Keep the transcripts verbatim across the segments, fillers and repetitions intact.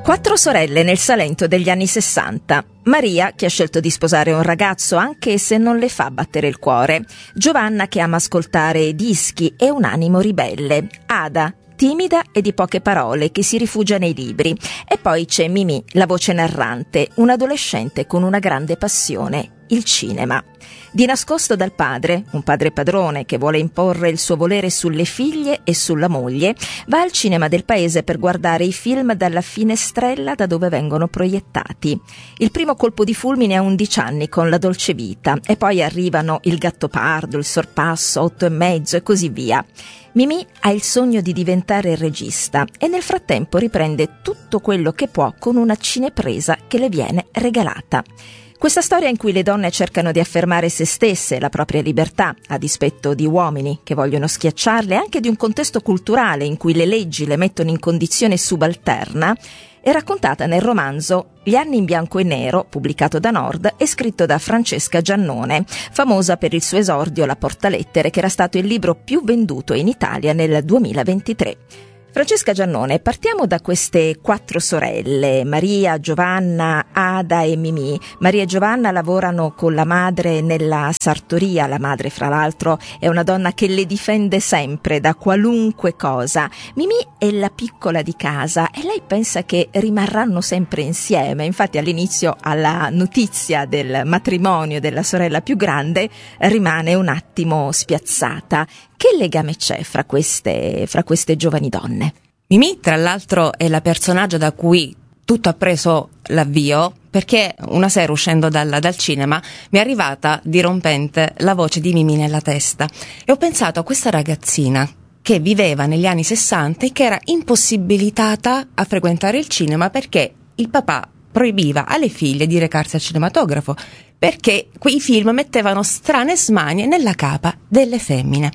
Quattro sorelle nel Salento degli anni sessanta. Maria, che ha scelto di sposare un ragazzo anche se non le fa battere il cuore. Giovanna, che ama ascoltare dischi e un animo ribelle. Ada, timida e di poche parole, che si rifugia nei libri. E poi c'è Mimì, la voce narrante, un adolescente con una grande passione, il cinema. Di nascosto dal padre, un padre padrone che vuole imporre il suo volere sulle figlie e sulla moglie, va al cinema del paese per guardare i film dalla finestrella da dove vengono proiettati. Il primo colpo di fulmine a undici anni con La dolce vita e poi arrivano Il Gattopardo, Il Sorpasso, Otto e mezzo e così via. Mimì ha il sogno di diventare regista e nel frattempo riprende tutto quello che può con una cinepresa che le viene regalata. Questa storia in cui le donne cercano di affermare se stesse e la propria libertà, a dispetto di uomini che vogliono schiacciarle, e anche di un contesto culturale in cui le leggi le mettono in condizione subalterna, è raccontata nel romanzo Gli anni in bianco e nero, pubblicato da Nord e scritto da Francesca Giannone, famosa per il suo esordio La portalettere, che era stato il libro più venduto in Italia nel duemilaventitré. Francesca Giannone, partiamo da queste quattro sorelle, Maria, Giovanna, Ada e Mimì. Maria e Giovanna lavorano con la madre nella sartoria, la madre fra l'altro è una donna che le difende sempre da qualunque cosa. Mimì è la piccola di casa e lei pensa che rimarranno sempre insieme, infatti all'inizio alla notizia del matrimonio della sorella più grande rimane un attimo spiazzata. Che legame c'è fra queste, fra queste giovani donne? Mimì, tra l'altro, è la personaggio da cui tutto ha preso l'avvio, perché una sera uscendo dal, dal cinema mi è arrivata dirompente la voce di Mimì nella testa e ho pensato a questa ragazzina che viveva negli anni sessanta e che era impossibilitata a frequentare il cinema perché il papà proibiva alle figlie di recarsi al cinematografo, perché quei film mettevano strane smanie nella capa delle femmine.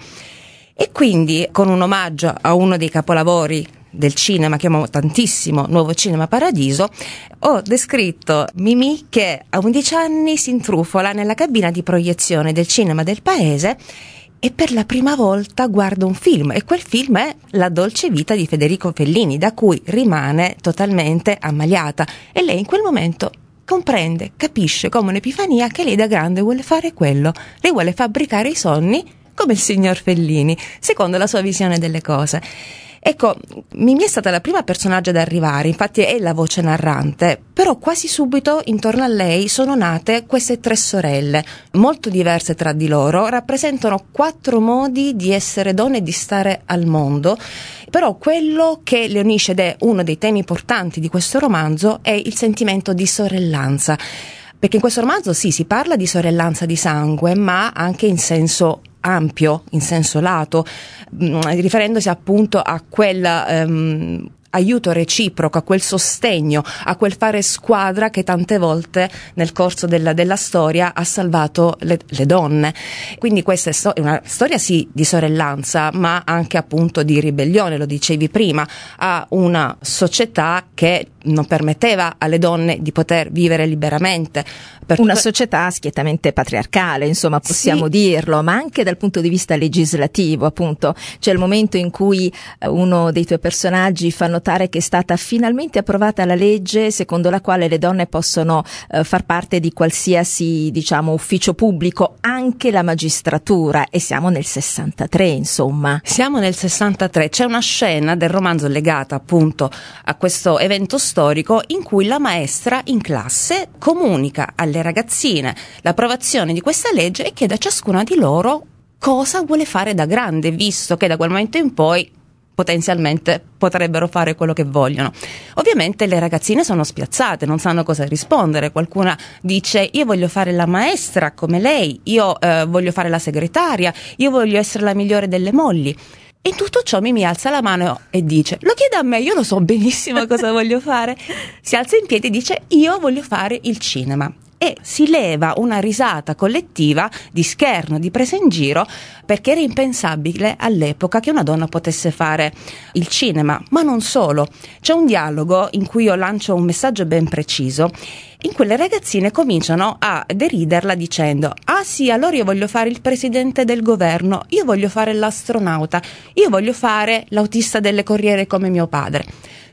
E quindi, con un omaggio a uno dei capolavori del cinema che amo tantissimo, Nuovo Cinema Paradiso, ho descritto Mimì che a undici anni si intrufola nella cabina di proiezione del cinema del paese e per la prima volta guarda un film, e quel film è La dolce vita di Federico Fellini, da cui rimane totalmente ammaliata, e lei in quel momento comprende, capisce come un'epifania che lei da grande vuole fare quello, lei vuole fabbricare i sogni come il signor Fellini, secondo la sua visione delle cose. Ecco, Mimì è stata la prima personaggio ad arrivare, infatti è la voce narrante, però quasi subito intorno a lei sono nate queste tre sorelle, molto diverse tra di loro, rappresentano quattro modi di essere donne e di stare al mondo, però quello che le unisce, ed è uno dei temi portanti di questo romanzo, è il sentimento di sorellanza, perché in questo romanzo sì, si parla di sorellanza di sangue, ma anche in senso ampio, in senso lato, mh, riferendosi appunto a quel um, aiuto reciproco, a quel sostegno, a quel fare squadra che tante volte nel corso della, della storia ha salvato le, le donne. Quindi questa è, sto- è una storia sì di sorellanza, ma anche appunto di ribellione, lo dicevi prima, a una società che non permetteva alle donne di poter vivere liberamente. Per una società schiettamente patriarcale, insomma, possiamo sì. dirlo, ma anche dal punto di vista legislativo, appunto. C'è il momento in cui uno dei tuoi personaggi fa notare che è stata finalmente approvata la legge secondo la quale le donne possono eh, far parte di qualsiasi, diciamo, ufficio pubblico, anche la magistratura, e siamo nel sessantatré, insomma. Siamo nel sessantatré, c'è una scena del romanzo legata appunto a questo evento storico in cui la maestra in classe comunica alle ragazzine l'approvazione di questa legge e chiede a ciascuna di loro cosa vuole fare da grande, visto che da quel momento in poi potenzialmente potrebbero fare quello che vogliono. Ovviamente le ragazzine sono spiazzate, non sanno cosa rispondere. Qualcuna dice: io voglio fare la maestra come lei, io eh, voglio fare la segretaria, io voglio essere la migliore delle mogli. E in tutto ciò Mimì alza la mano e dice: lo chiede a me, io lo so benissimo cosa voglio fare. Si alza in piedi e dice: io voglio fare il cinema. E si leva una risata collettiva di scherno, di presa in giro, perché era impensabile all'epoca che una donna potesse fare il cinema. Ma non solo, c'è un dialogo in cui io lancio un messaggio ben preciso, in cui le ragazzine cominciano a deriderla dicendo: ah sì, allora io voglio fare il presidente del governo, io voglio fare l'astronauta, io voglio fare l'autista delle corriere come mio padre.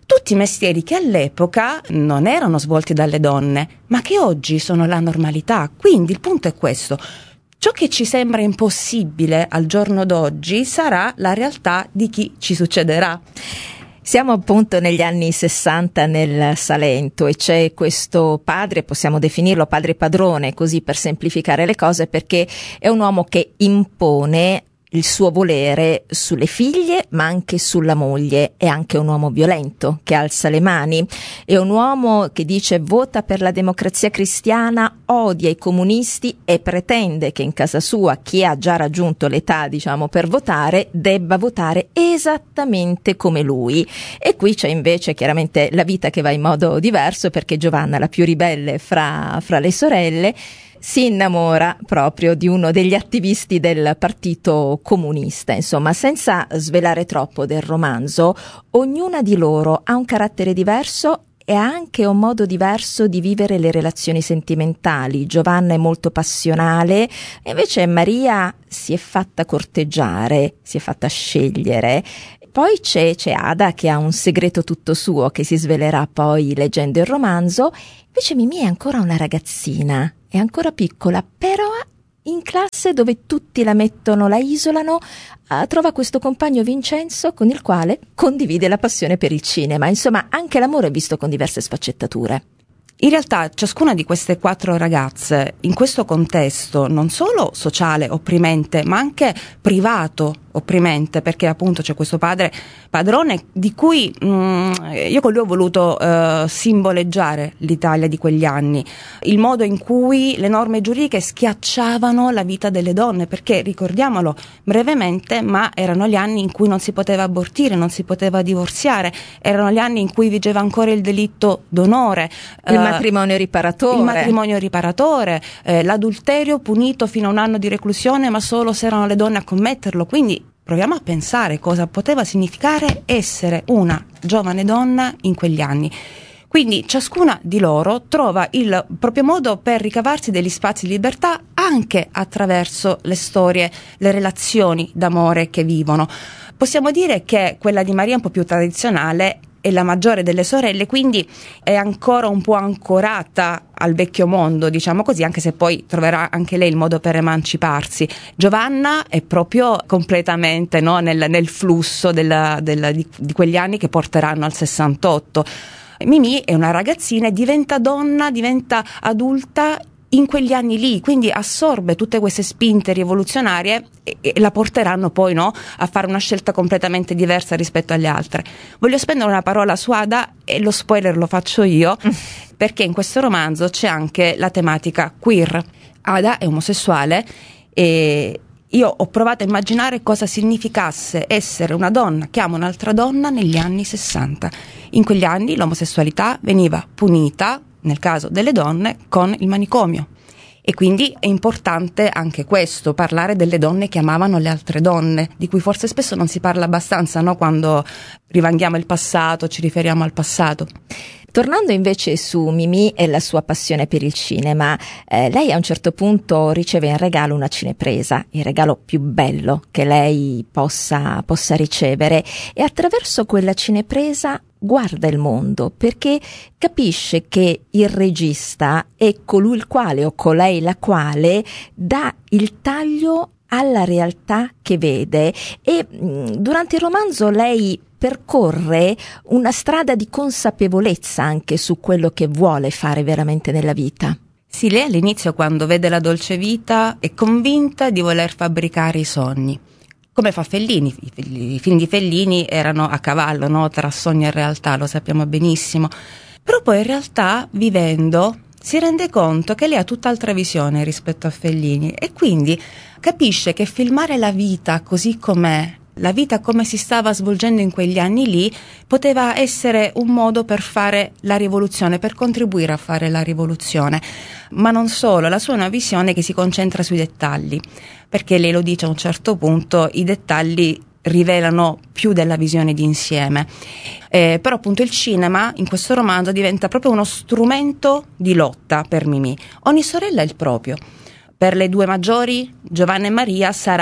tutti mestieri che all'epoca non erano svolti dalle donne, ma che oggi sono la normalità. Quindi il punto è questo: ciò che ci sembra impossibile al giorno d'oggi sarà la realtà di chi ci succederà. Siamo appunto negli anni sessanta nel Salento e c'è questo padre, possiamo definirlo padre padrone, così per semplificare le cose, perché è un uomo che impone il suo volere sulle figlie ma anche sulla moglie. È anche un uomo violento che alza le mani, è un uomo che dice vota per la democrazia cristiana, odia i comunisti e pretende che in casa sua chi ha già raggiunto l'età diciamo per votare debba votare esattamente come lui. E qui c'è invece chiaramente la vita che va in modo diverso, perché Giovanna, la più ribelle fra, fra le sorelle, si innamora proprio di uno degli attivisti del Partito Comunista. Insomma, senza svelare troppo del romanzo, ognuna di loro ha un carattere diverso e ha anche un modo diverso di vivere le relazioni sentimentali. Giovanna è molto passionale, e invece Maria si è fatta corteggiare, si è fatta scegliere. Poi c'è, c'è Ada che ha un segreto tutto suo che si svelerà poi leggendo il romanzo. Invece Mimì è ancora una ragazzina, è ancora piccola, però in classe dove tutti la mettono, la isolano, eh, trova questo compagno Vincenzo con il quale condivide la passione per il cinema. Insomma, anche l'amore è visto con diverse sfaccettature. In realtà ciascuna di queste quattro ragazze, in questo contesto non solo sociale opprimente, ma anche privato opprimente, perché appunto c'è questo padre padrone di cui mh, io con lui ho voluto uh, simboleggiare l'Italia di quegli anni, il modo in cui le norme giuridiche schiacciavano la vita delle donne, perché ricordiamolo brevemente, ma erano gli anni in cui non si poteva abortire, non si poteva divorziare, erano gli anni in cui vigeva ancora il delitto d'onore, il uh, matrimonio riparatore, il matrimonio riparatore, eh, l'adulterio punito fino a un anno di reclusione, ma solo se erano le donne a commetterlo. Quindi proviamo a pensare cosa poteva significare essere una giovane donna in quegli anni. Quindi ciascuna di loro trova il proprio modo per ricavarsi degli spazi di libertà anche attraverso le storie, le relazioni d'amore che vivono. Possiamo dire che quella di Maria è un po' più tradizionale, è la maggiore delle sorelle, quindi è ancora un po' ancorata al vecchio mondo, diciamo così, anche se poi troverà anche lei il modo per emanciparsi. Giovanna è proprio completamente no, nel, nel flusso della, della, di, di quegli anni che porteranno al sessantotto. Mimì è una ragazzina e diventa donna, diventa adulta in quegli anni lì, quindi assorbe tutte queste spinte rivoluzionarie e, e la porteranno poi no, a fare una scelta completamente diversa rispetto alle altre. Voglio spendere una parola su Ada e lo spoiler lo faccio io, perché in questo romanzo c'è anche la tematica queer. Ada è omosessuale e io ho provato a immaginare cosa significasse essere una donna che ama un'altra donna negli anni sessanta. In quegli anni l'omosessualità veniva punita, nel caso delle donne, con il manicomio. E quindi è importante anche questo, parlare delle donne che amavano le altre donne, di cui forse spesso non si parla abbastanza, no? Quando rivanghiamo il passato, ci riferiamo al passato. Tornando invece su Mimì e la sua passione per il cinema, eh, lei a un certo punto riceve in regalo una cinepresa, il regalo più bello che lei possa, possa ricevere, e attraverso quella cinepresa guarda il mondo, perché capisce che il regista è colui il quale o colei la quale dà il taglio alla realtà che vede. E mh, durante il romanzo lei percorre una strada di consapevolezza anche su quello che vuole fare veramente nella vita. Sì, lei all'inizio, quando vede La dolce vita, è convinta di voler fabbricare i sogni, come fa Fellini. I film di Fellini erano a cavallo, no? Tra sogno e realtà, lo sappiamo benissimo. Però poi in realtà, vivendo, si rende conto che lei ha tutt'altra visione rispetto a Fellini e quindi capisce che filmare la vita così com'è, la vita come si stava svolgendo in quegli anni lì, poteva essere un modo per fare la rivoluzione, per contribuire a fare la rivoluzione. Ma non solo, la sua è una visione che si concentra sui dettagli, perché lei lo dice a un certo punto, i dettagli rivelano più della visione d'insieme. Eh, però appunto il cinema in questo romanzo diventa proprio uno strumento di lotta per Mimì. Ogni sorella è il proprio. Per le due maggiori, Giovanna e Maria, sarà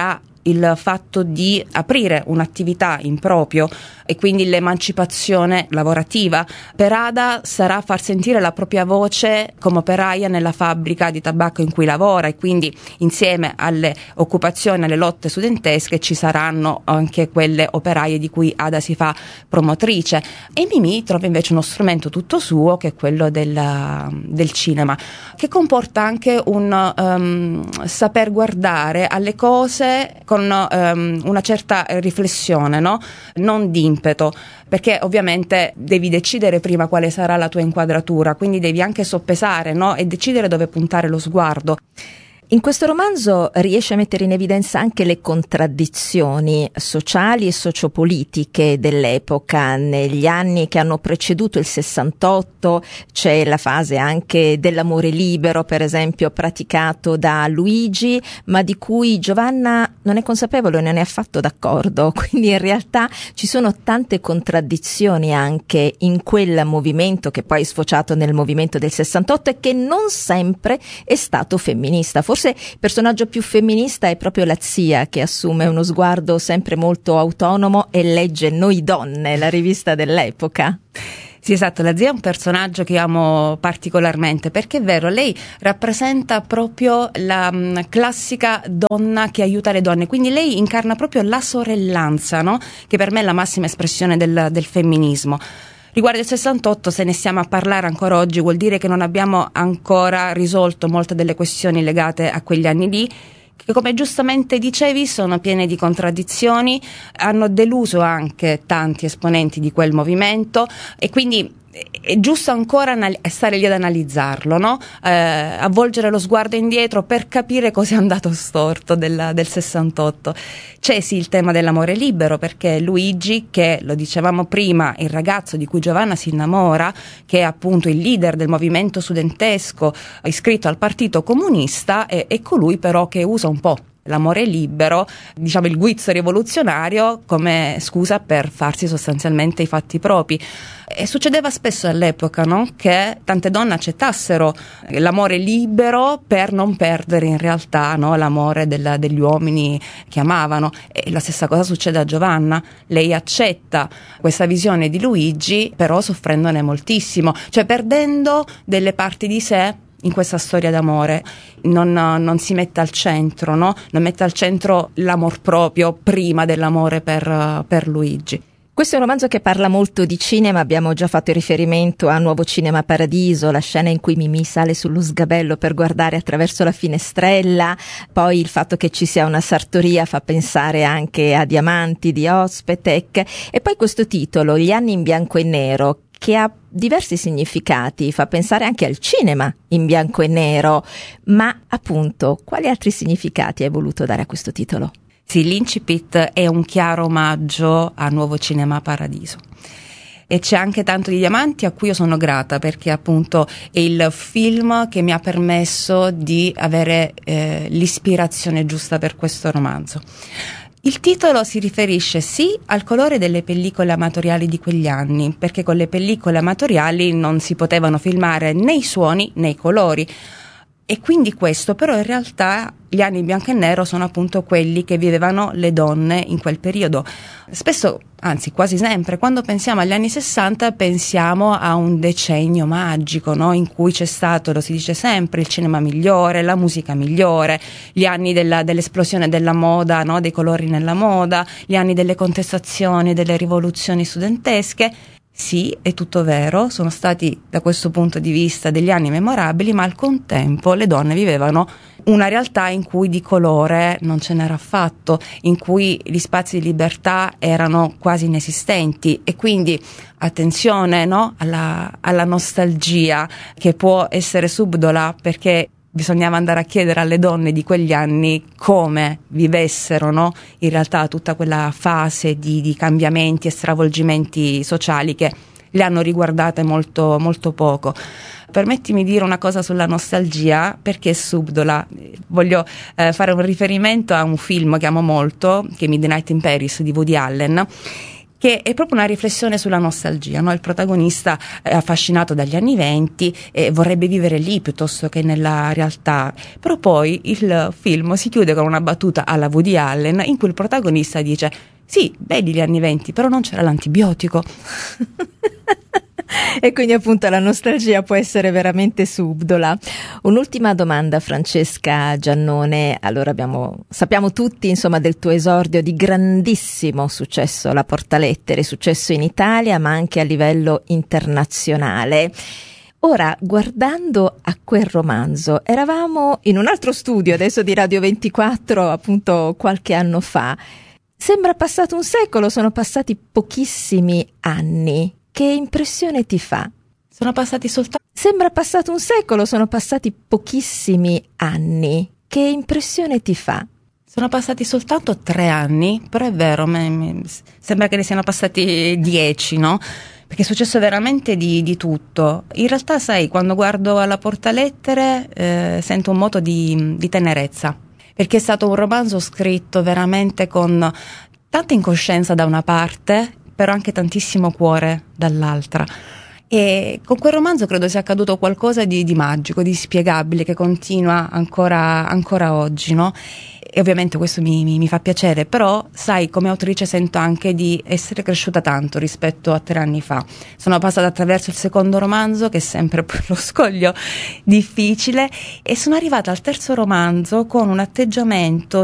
il fatto di aprire un'attività in proprio e quindi l'emancipazione lavorativa. Per Ada sarà far sentire la propria voce come operaia nella fabbrica di tabacco in cui lavora, e quindi insieme alle occupazioni, alle lotte studentesche ci saranno anche quelle operaie di cui Ada si fa promotrice. E Mimì trova invece uno strumento tutto suo, che è quello del, del cinema, che comporta anche un um, saper guardare alle cose con um, una certa riflessione, no? Non di impeto, perché ovviamente devi decidere prima quale sarà la tua inquadratura, quindi devi anche soppesare, no? E decidere dove puntare lo sguardo. In questo romanzo riesce a mettere in evidenza anche le contraddizioni sociali e sociopolitiche dell'epoca. Negli anni che hanno preceduto il sessantotto c'è la fase anche dell'amore libero, per esempio, praticato da Luigi, ma di cui Giovanna non è consapevole, non è affatto d'accordo. Quindi in realtà ci sono tante contraddizioni anche in quel movimento, che poi è sfociato nel movimento del sessantotto e che non sempre è stato femminista. Forse Forse il personaggio più femminista è proprio la zia, che assume uno sguardo sempre molto autonomo e legge Noi Donne, la rivista dell'epoca. Sì, esatto, la zia è un personaggio che amo particolarmente, perché è vero, lei rappresenta proprio la mh, classica donna che aiuta le donne, quindi lei incarna proprio la sorellanza, no? Che per me è la massima espressione del, del femminismo. Riguardo il sessantotto, se ne stiamo a parlare ancora oggi, vuol dire che non abbiamo ancora risolto molte delle questioni legate a quegli anni lì, che, come giustamente dicevi, sono piene di contraddizioni, hanno deluso anche tanti esponenti di quel movimento, e quindi è giusto ancora anal- stare lì ad analizzarlo, no? Eh, a volgere lo sguardo indietro per capire cosa è andato storto del, del sessantotto. C'è sì il tema dell'amore libero, perché Luigi, che lo dicevamo prima, il ragazzo di cui Giovanna si innamora, che è appunto il leader del movimento studentesco iscritto al Partito Comunista, è, è colui però che usa un po' l'amore libero, diciamo il guizzo rivoluzionario, come scusa per farsi sostanzialmente i fatti propri. E succedeva spesso all'epoca, no? Che tante donne accettassero l'amore libero per non perdere in realtà, no? L'amore della, degli uomini che amavano. E la stessa cosa succede a Giovanna. Lei accetta questa visione di Luigi, però soffrendone moltissimo, cioè perdendo delle parti di sé in questa storia d'amore. Non, non si mette al centro, no? Non mette al centro l'amor proprio prima dell'amore per, per Luigi. Questo è un romanzo che parla molto di cinema, abbiamo già fatto riferimento a Nuovo Cinema Paradiso, la scena in cui Mimì sale sullo sgabello per guardare attraverso la finestrella, poi il fatto che ci sia una sartoria fa pensare anche a Diamanti di Ospetek, e poi questo titolo, Gli anni in bianco e nero, che ha diversi significati, fa pensare anche al cinema in bianco e nero, ma appunto quali altri significati hai voluto dare a questo titolo? Sì, l'incipit è un chiaro omaggio a Nuovo Cinema Paradiso. E c'è anche tanto di Diamanti, a cui io sono grata, perché appunto è il film che mi ha permesso di avere eh, l'ispirazione giusta per questo romanzo. Il titolo si riferisce sì al colore delle pellicole amatoriali di quegli anni, perché con le pellicole amatoriali non si potevano filmare né i suoni né i colori. E quindi questo, però in realtà gli anni in bianco e nero sono appunto quelli che vivevano le donne in quel periodo. Spesso, anzi quasi sempre, quando pensiamo agli anni sessanta pensiamo a un decennio magico, no? In cui c'è stato, lo si dice sempre, il cinema migliore, la musica migliore, gli anni della, dell'esplosione della moda, no? Dei colori nella moda, gli anni delle contestazioni, delle rivoluzioni studentesche. Sì, è tutto vero, sono stati da questo punto di vista degli anni memorabili, ma al contempo le donne vivevano una realtà in cui di colore non ce n'era affatto, in cui gli spazi di libertà erano quasi inesistenti, e quindi attenzione, no? alla, alla nostalgia, che può essere subdola, perché bisognava andare a chiedere alle donne di quegli anni come vivessero, no? In realtà tutta quella fase di, di cambiamenti e stravolgimenti sociali che le hanno riguardate molto, molto poco. Permettimi di dire una cosa sulla nostalgia, perché è subdola. Voglio eh, fare un riferimento a un film che amo molto, che è Midnight in Paris di Woody Allen, che è proprio una riflessione sulla nostalgia, no? Il protagonista è affascinato dagli anni venti e vorrebbe vivere lì piuttosto che nella realtà, però poi il film si chiude con una battuta alla Woody Allen in cui il protagonista dice: sì, belli gli anni venti, però non c'era l'antibiotico. E quindi appunto la nostalgia può essere veramente subdola. Un'ultima domanda, Francesca Giannone. Allora abbiamo, sappiamo tutti insomma del tuo esordio di grandissimo successo alla Portalettere, successo in Italia ma anche a livello internazionale. Ora, guardando a quel romanzo, eravamo in un altro studio adesso di Radio ventiquattro, appunto qualche anno fa. Sembra passato un secolo, sono passati pochissimi anni. Che impressione ti fa? Sono passati soltanto... Sembra passato un secolo, sono passati pochissimi anni. Che impressione ti fa? Sono passati soltanto tre anni, però è vero, me, me, sembra che ne siano passati dieci, no? Perché è successo veramente di, di tutto. In realtà, sai, quando guardo alla Portalettere eh, sento un moto di, di tenerezza, perché è stato un romanzo scritto veramente con tanta incoscienza da una parte, però anche tantissimo cuore dall'altra. E con quel romanzo credo sia accaduto qualcosa di, di magico, di inspiegabile, che continua ancora, ancora oggi, no? E ovviamente questo mi, mi, mi fa piacere, però sai, come autrice sento anche di essere cresciuta tanto rispetto a tre anni fa. Sono passata attraverso il secondo romanzo, che è sempre lo scoglio difficile, e sono arrivata al terzo romanzo con un atteggiamento